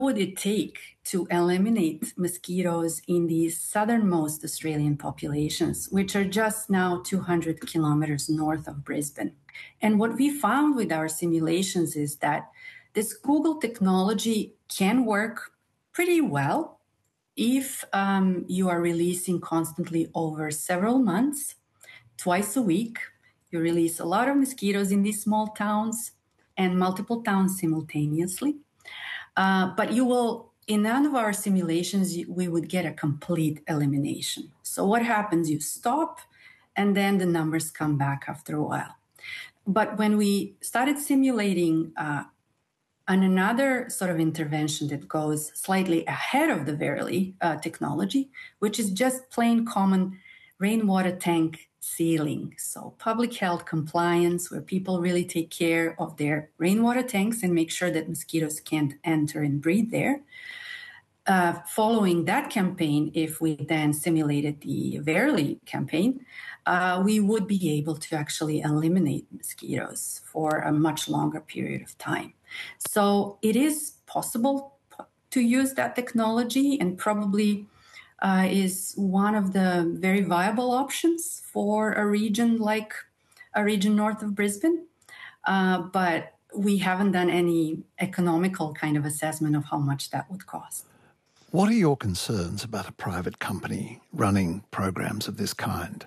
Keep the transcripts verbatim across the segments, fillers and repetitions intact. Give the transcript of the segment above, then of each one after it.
would it take to eliminate mosquitoes in these southernmost Australian populations, which are just now two hundred kilometers north of Brisbane? And what we found with our simulations is that this Google technology can work pretty well if um, you are releasing constantly over several months, twice a week. You release a lot of mosquitoes in these small towns and multiple towns simultaneously. Uh, but you will, in none of our simulations, we would get a complete elimination. So what happens? You stop, and then the numbers come back after a while. But when we started simulating uh, on another sort of intervention that goes slightly ahead of the Verily uh, technology, which is just plain common rainwater tank sealing. So public health compliance, where people really take care of their rainwater tanks and make sure that mosquitoes can't enter and breed there. Uh, following that campaign, if we then simulated the Verily campaign, uh, we would be able to actually eliminate mosquitoes for a much longer period of time. So it is possible to use that technology, and probably uh, is one of the very viable options for a region like a region north of Brisbane. Uh, but we haven't done any economical kind of assessment of how much that would cost. What are your concerns about a private company running programs of this kind?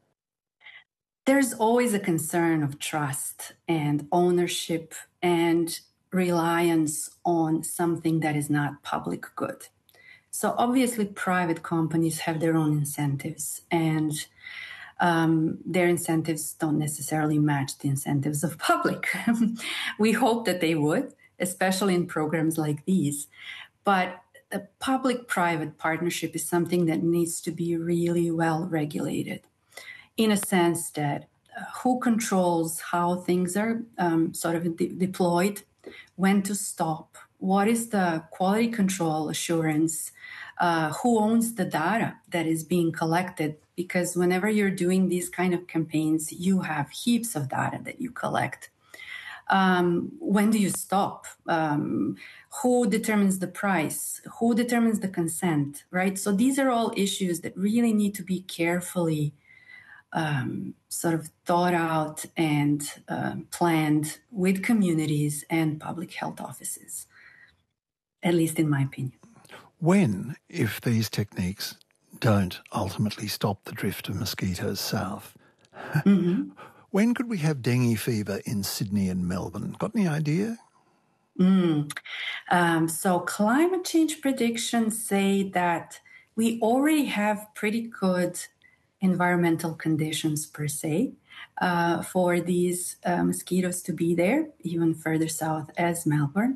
There's always a concern of trust and ownership and reliance on something that is not public good. So obviously private companies have their own incentives, and um, their incentives don't necessarily match the incentives of public. We hope that they would, especially in programs like these. But a public-private partnership is something that needs to be really well regulated, in a sense that uh, who controls how things are um, sort of de- deployed, when to stop, what is the quality control assurance, uh, who owns the data that is being collected, because whenever you're doing these kind of campaigns, you have heaps of data that you collect. Um, when do you stop? Um, who determines the price? Who determines the consent, right? So these are all issues that really need to be carefully um, sort of thought out and uh, planned with communities and public health offices, at least in my opinion. When, if these techniques don't ultimately stop the drift of mosquitoes south, mm-hmm. when could we have dengue fever in Sydney and Melbourne? Got any idea? Mm. Um, so climate change predictions say that we already have pretty good environmental conditions per se uh, for these uh, mosquitoes to be there, even further south as Melbourne.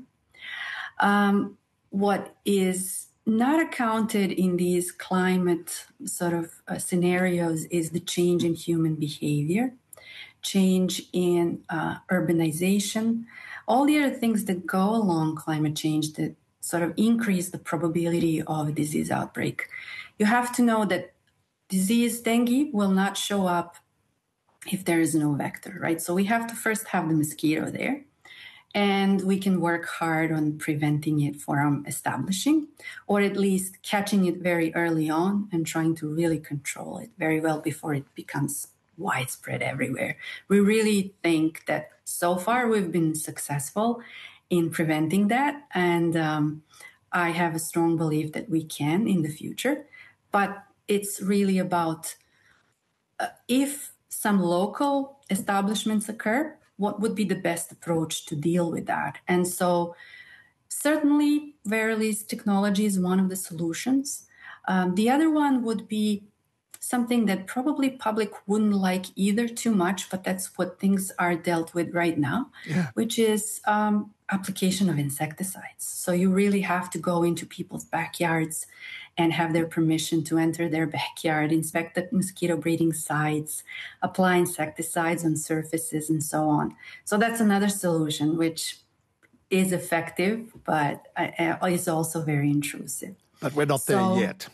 Um, what is not accounted in these climate sort of uh, scenarios is the change in human behavior, change in uh, urbanization, all the other things that go along climate change that sort of increase the probability of a disease outbreak. You have to know that disease, dengue, will not show up if there is no vector, right? So we have to first have the mosquito there, and we can work hard on preventing it from establishing, or at least catching it very early on and trying to really control it very well before it becomes widespread everywhere. We really think that so far we've been successful in preventing that, and um, I have a strong belief that we can in the future. But it's really about uh, if some local establishments occur, what would be the best approach to deal with that? And so certainly Verily's technology is one of the solutions. Um, the other one would be something that probably public wouldn't like either too much, but that's what things are dealt with right now, yeah. which is um, application of insecticides. So you really have to go into people's backyards and have their permission to enter their backyard, inspect the mosquito breeding sites, apply insecticides on surfaces, and so on. So that's another solution, which is effective, but uh, is also very intrusive. But we're not so, there yet.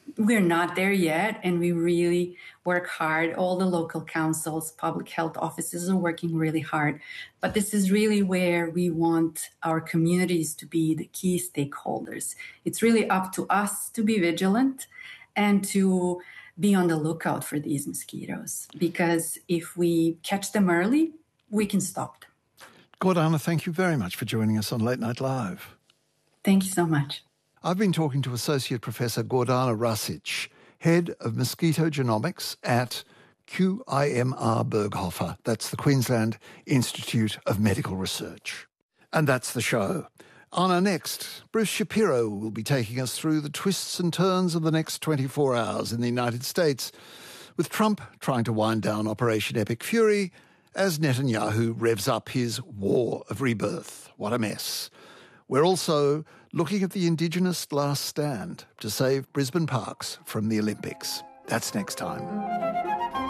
We're not there yet, and we really work hard. All the local councils, public health offices are working really hard. But this is really where we want our communities to be the key stakeholders. It's really up to us to be vigilant and to be on the lookout for these mosquitoes, because if we catch them early, we can stop them. Gordana, thank you very much for joining us on Late Night Live. Thank you so much. I've been talking to Associate Professor Gordana Rasic, Head of Mosquito Genomics at Q I M R Berghofer. That's the Queensland Institute of Medical Research. And that's the show. On our next, Bruce Shapiro will be taking us through the twists and turns of the next twenty-four hours in the United States, with Trump trying to wind down Operation Epic Fury as Netanyahu revs up his war of rebirth. What a mess. We're also looking at the Indigenous last stand to save Brisbane Parks from the Olympics. That's next time.